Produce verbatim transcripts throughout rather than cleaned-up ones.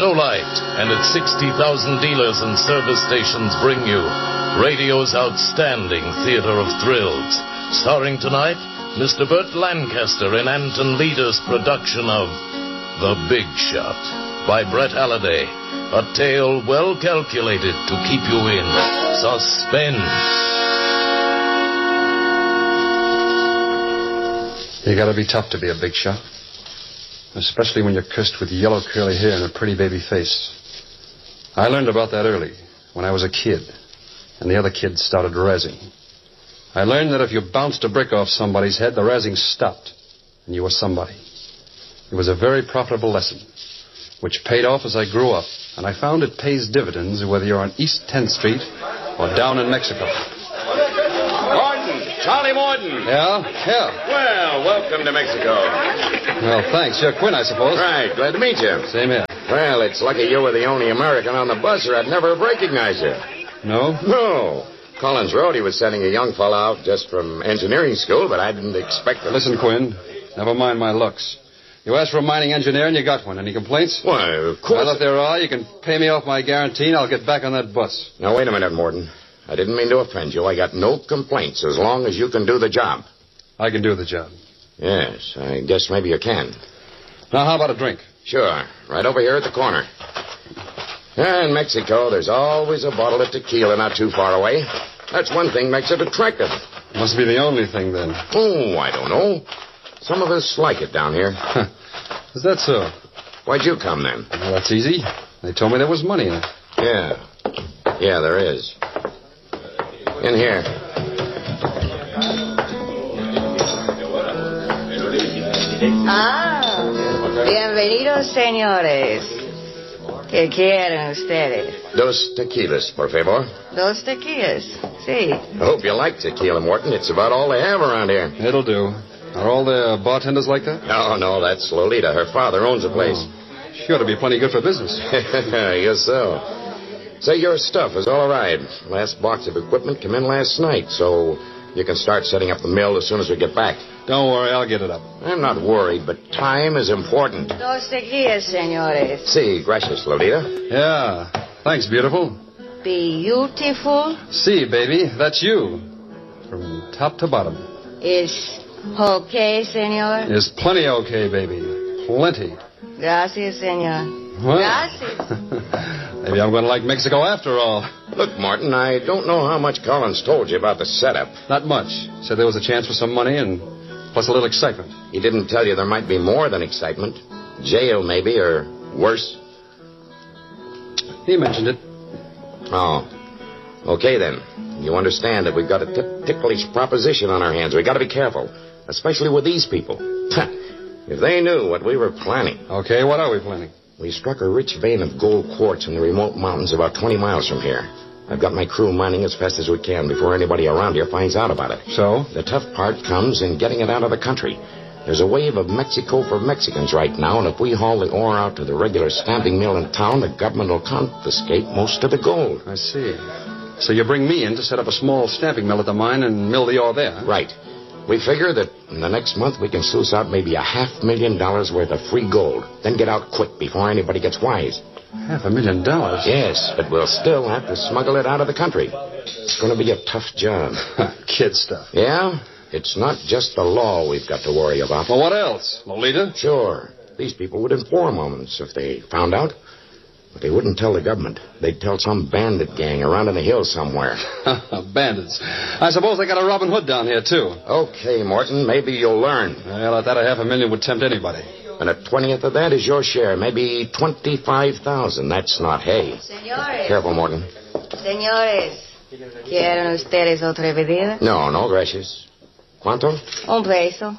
Autolite and its sixty thousand dealers and service stations bring you radio's outstanding theater of thrills. Starring tonight, Mister Burt Lancaster in Anton Leader's production of The Big Shot by Brett Halliday. A tale well calculated to keep you in suspense. You gotta be tough to be a big shot. Especially when you're cursed with yellow curly hair and a pretty baby face. I learned about that early, when I was a kid, and the other kids started razzing. I learned that if you bounced a brick off somebody's head, the razzing stopped, and you were somebody. It was a very profitable lesson, which paid off as I grew up, and I found it pays dividends whether you're on East tenth Street or down in Mexico. Morton! Charlie Morton! Yeah? Yeah. Well, welcome to Mexico. Well, thanks. You're Quinn, I suppose. Right, glad to meet you. Same here. Well, it's lucky you were the only American on the bus, or I'd never have recognized you. No? No. Collins Road, he was sending a young fellow out just from engineering school, but I didn't expect him. Listen, Quinn, never mind my looks. You asked for a mining engineer and you got one. Any complaints? Why, of course. Well, if there are, you can pay me off my guarantee and I'll get back on that bus. Now, wait a minute, Morton. I didn't mean to offend you. I got no complaints as long as you can do the job. I can do the job. Yes, I guess maybe you can. Now, how about a drink? Sure. Right over here at the corner. In Mexico, there's always a bottle of tequila not too far away. That's one thing makes it attractive. Must be the only thing, then. Oh, I don't know. Some of us like it down here. Is that so? Why'd you come, then? Well, that's easy. They told me there was money in it. Yeah. Yeah, there is. In here. Ah, bienvenidos, señores. ¿Qué quieren ustedes? Dos tequilas, por favor. Dos tequilas, sí. I hope you like tequila, Morton. It's about all they have around here. It'll do. Are all the bartenders like that? No, no, that's Lolita. Her father owns the place. Oh, she ought to be plenty good for business. Yes, so. Say, your stuff is all right. Last box of equipment came in last night, so you can start setting up the mill as soon as we get back. Don't worry, I'll get it up. I'm not worried, but time is important. Dos tequilas, señores. Sí, gracias, Lolita. Yeah. Thanks, beautiful. Beautiful. See, baby, that's you. From top to bottom. Is okay, señor? There's plenty okay, baby. Plenty. Gracias, señor. Well, Gracias. Maybe I'm going to like Mexico after all. Look, Martin, I don't know how much Collins told you about the setup. Not much. Said there was a chance for some money and plus a little excitement. He didn't tell you there might be more than excitement. Jail, maybe, or worse. He mentioned it. Oh. Okay, then. You understand that we've got a t- ticklish proposition on our hands. We've got to be careful, especially with these people. If they knew what we were planning. Okay, what are we planning? We struck a rich vein of gold quartz in the remote mountains about twenty miles from here. I've got my crew mining as fast as we can before anybody around here finds out about it. So? The tough part comes in getting it out of the country. There's a wave of Mexico for Mexicans right now, and if we haul the ore out to the regular stamping mill in town, the government will confiscate most of the gold. I see. So you bring me in to set up a small stamping mill at the mine and mill the ore there? Right. We figure that in the next month we can sluice out maybe a half million dollars worth of free gold. Then get out quick before anybody gets wise. Half a million dollars? Yes, but we'll still have to smuggle it out of the country. It's going to be a tough job. Kid stuff. Yeah? It's not just the law we've got to worry about. Well, what else? Lolita? Sure. These people would inform on us if they found out. But they wouldn't tell the government. They'd tell some bandit gang around in the hills somewhere. Bandits. I suppose they got a Robin Hood down here, too. Okay, Morton, maybe you'll learn. Well, at that a half a million would tempt anybody. And a twentieth of that is your share, maybe twenty-five thousand. That's not hay. Señores. Careful, Morton. Señores. ¿Quieren ustedes otra bebida? No, no, gracias. ¿Cuánto? Un peso.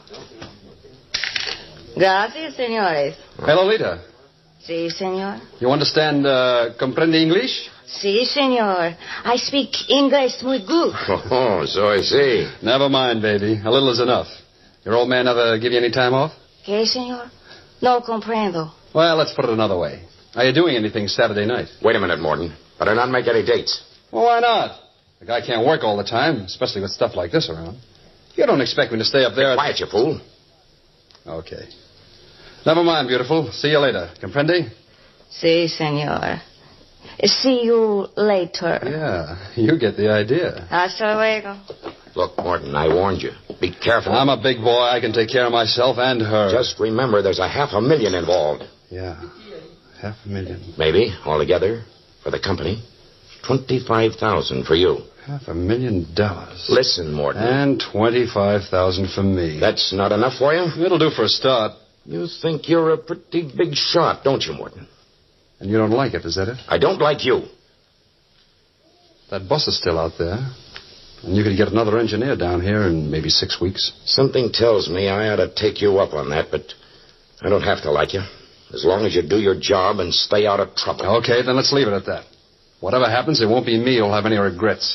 Gracias, señores. Hey, Lolita. Sí, señor. You understand, uh, comprende English? Sí, señor. I speak English muy good. Oh, so I see. Never mind, baby. A little is enough. Your old man never give you any time off? ¿Qué, señor? No comprendo. Well, let's put it another way. Are you doing anything Saturday night? Wait a minute, Morton. Better not make any dates. Well, why not? The guy can't work all the time, especially with stuff like this around. You don't expect me to stay up there... Be quiet, you fool. Okay. Never mind, beautiful. See you later. Comprende? Si, senor. See you later. Yeah, you get the idea. Hasta luego. Look, Morton, I warned you. Be careful. I'm a big boy. I can take care of myself and her. Just remember there's a half a million involved. Yeah, half a million. Maybe, altogether, for the company. twenty-five thousand for you. Half a million dollars. Listen, Morton. And twenty-five thousand for me. That's not enough for you? It'll do for a start. You think you're a pretty big shot, don't you, Morton? And you don't like it, is that it? I don't like you. That bus is still out there. And you could get another engineer down here in maybe six weeks. Something tells me I ought to take you up on that, but I don't have to like you. As long as you do your job and stay out of trouble. Okay, then let's leave it at that. Whatever happens, it won't be me who'll have any regrets.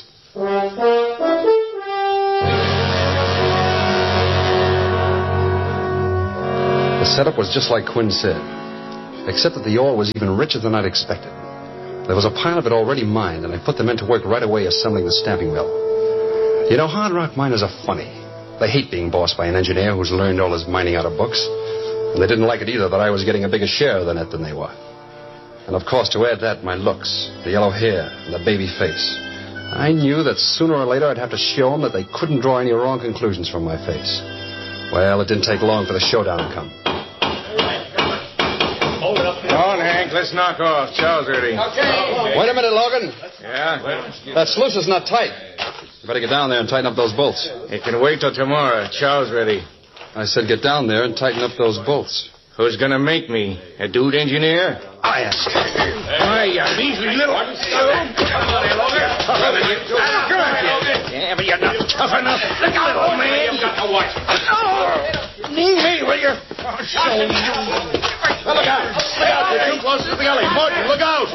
The setup was just like Quinn said, except that the ore was even richer than I'd expected. There was a pile of it already mined, and I put the men to work right away assembling the stamping mill. You know, hard rock miners are funny. They hate being bossed by an engineer who's learned all his mining out of books. And they didn't like it either that I was getting a bigger share of the net than they were. And of course, to add that, my looks, the yellow hair, and the baby face. I knew that sooner or later I'd have to show them that they couldn't draw any wrong conclusions from my face. Well, it didn't take long for the showdown to come. Come on, Hank, let's knock off. Chow's ready. Okay. Wait a minute, Logan. Yeah? That sluice is not tight. You better get down there and tighten up those bolts. It can wait till tomorrow. Chow's ready. I said get down there and tighten up those bolts. Who's gonna make me? A dude engineer? I ask. Why, you measly little... Come on, Logan. Yeah, but you're not tough enough. Look out, old man. You've got to watch. Knee me, will you? I'll show you. Well, look out. Look out. You're too close to the gully. Morton, look out.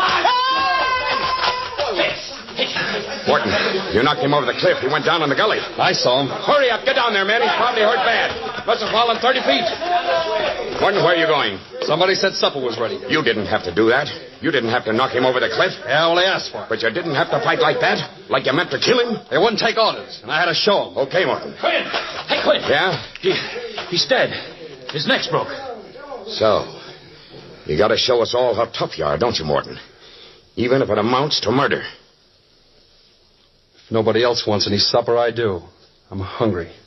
Morton, you knocked him over the cliff. He went down in the gully. I saw him. Hurry up. Get down there, man. He's probably hurt bad. Must have fallen thirty feet. Morton, where are you going? Somebody said supper was ready. You didn't have to do that. You didn't have to knock him over the cliff. Yeah, well, they asked for it. But you didn't have to fight like that? Like you meant to kill him? They wouldn't take orders, and I had to show them. Okay, Morton. Quinn! Hey, Quinn! Yeah? He, he's dead. His neck's broke. So, you gotta show us all how tough you are, don't you, Morton? Even if it amounts to murder. If nobody else wants any supper, I do. I'm hungry.